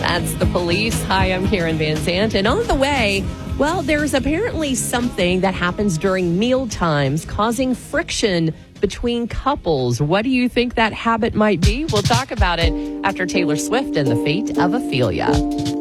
That's The Police. Hi, I'm Karen Van Zant. And on the way, well, there's apparently something that happens during meal times causing friction between couples. What do you think that habit might be? We'll talk about it after Taylor Swift and the Fate of Ophelia.